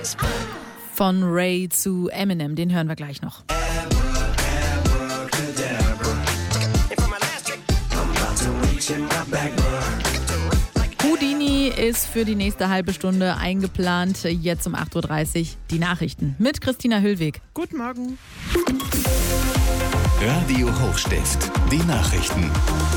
Von Ray zu Eminem, den hören wir gleich noch. Houdini ist für die nächste halbe Stunde eingeplant. Jetzt um 8.30 Uhr die Nachrichten mit Christina Hüllweg. Guten Morgen. Radio Hochstift, die Nachrichten.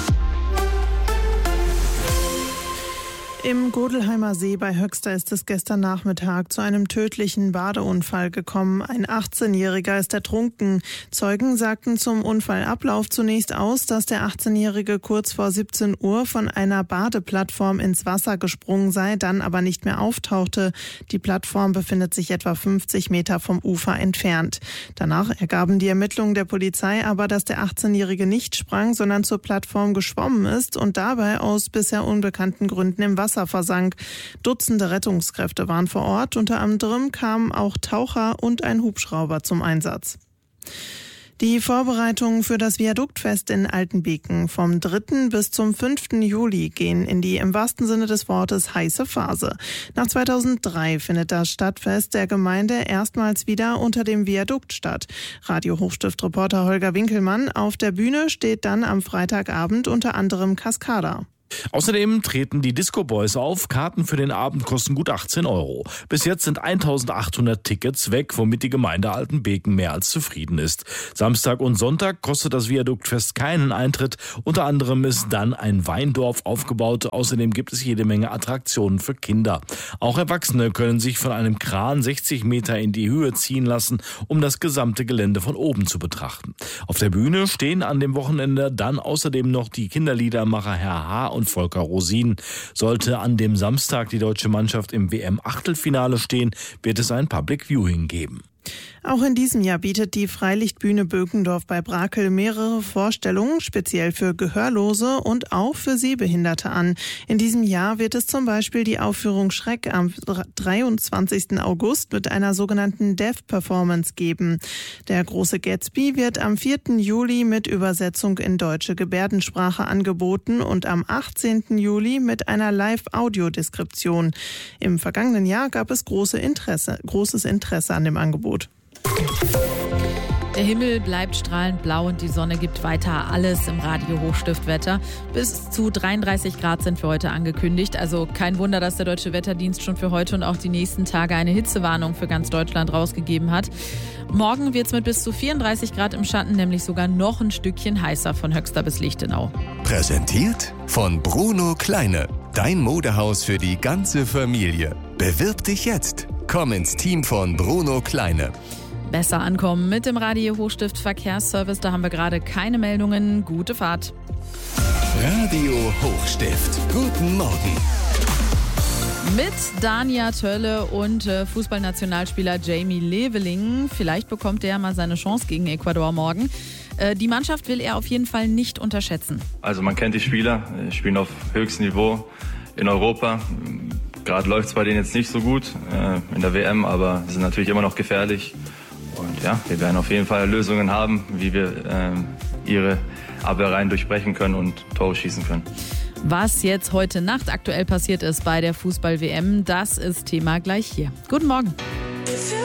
Im Godelheimer See bei Höxter ist es gestern Nachmittag zu einem tödlichen Badeunfall gekommen. Ein 18-Jähriger ist ertrunken. Zeugen sagten zum Unfallablauf zunächst aus, dass der 18-Jährige kurz vor 17 Uhr von einer Badeplattform ins Wasser gesprungen sei, dann aber nicht mehr auftauchte. Die Plattform befindet sich etwa 50 Meter vom Ufer entfernt. Danach ergaben die Ermittlungen der Polizei aber, dass der 18-Jährige nicht sprang, sondern zur Plattform geschwommen ist und dabei aus bisher unbekannten Gründen im Wasser versank. Dutzende Rettungskräfte waren vor Ort. Unter anderem kamen auch Taucher und ein Hubschrauber zum Einsatz. Die Vorbereitungen für das Viaduktfest in Altenbeken vom 3. bis zum 5. Juli gehen in die im wahrsten Sinne des Wortes heiße Phase. Nach 2003 findet das Stadtfest der Gemeinde erstmals wieder unter dem Viadukt statt. Radio Hochstift-Reporter Holger Winkelmann. Auf der Bühne steht dann am Freitagabend unter anderem Cascada. Außerdem treten die Disco Boys auf. Karten für den Abend kosten gut 18 Euro. Bis jetzt sind 1800 Tickets weg, womit die Gemeinde Altenbeken mehr als zufrieden ist. Samstag und Sonntag kostet das Viaduktfest keinen Eintritt. Unter anderem ist dann ein Weindorf aufgebaut. Außerdem gibt es jede Menge Attraktionen für Kinder. Auch Erwachsene können sich von einem Kran 60 Meter in die Höhe ziehen lassen, um das gesamte Gelände von oben zu betrachten. Auf der Bühne stehen an dem Wochenende dann außerdem noch die Kinderliedermacher Herr H. und Volker Rosin. Sollte an dem Samstag die deutsche Mannschaft im WM-Achtelfinale stehen, wird es ein Public Viewing geben. Auch in diesem Jahr bietet die Freilichtbühne Bökendorf bei Brakel mehrere Vorstellungen, speziell für Gehörlose und auch für Sehbehinderte an. In diesem Jahr wird es zum Beispiel die Aufführung Schreck am 23. August mit einer sogenannten Deaf-Performance geben. Der große Gatsby wird am 4. Juli mit Übersetzung in deutsche Gebärdensprache angeboten und am 18. Juli mit einer Live-Audiodeskription. Im vergangenen Jahr gab es großes Interesse an dem Angebot. Der Himmel bleibt strahlend blau und die Sonne gibt weiter alles im Radio Hochstiftwetter. Bis zu 33 Grad sind für heute angekündigt. Also kein Wunder, dass der Deutsche Wetterdienst schon für heute und auch die nächsten Tage eine Hitzewarnung für ganz Deutschland rausgegeben hat. Morgen wird es mit bis zu 34 Grad im Schatten, nämlich sogar noch ein Stückchen heißer von Höxter bis Lichtenau. Präsentiert von Bruno Kleine. Dein Modehaus für die ganze Familie. Bewirb dich jetzt. Komm ins Team von Bruno Kleine. Besser ankommen mit dem Radio Hochstift Verkehrsservice. Da haben wir gerade keine Meldungen. Gute Fahrt. Radio Hochstift. Guten Morgen. Mit Dania Tölle und Fußballnationalspieler Jamie Leveling. Vielleicht bekommt er mal seine Chance gegen Ecuador morgen. Die Mannschaft will er auf jeden Fall nicht unterschätzen. Also man kennt die Spieler, spielen auf höchstem Niveau in Europa. Gerade läuft es bei denen jetzt nicht so gut in der WM, aber sie sind natürlich immer noch gefährlich. Und ja, wir werden auf jeden Fall Lösungen haben, wie wir ihre Abwehrreihen durchbrechen können und Tore schießen können. Was jetzt heute Nacht aktuell passiert ist bei der Fußball-WM, das ist Thema gleich hier. Guten Morgen.